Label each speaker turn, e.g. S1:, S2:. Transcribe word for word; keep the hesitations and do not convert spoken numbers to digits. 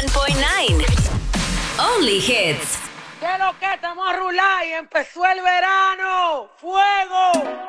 S1: one point nine. Only hits.
S2: ¿Qué lo que estamos a rular y empezó el verano? ¡Fuego!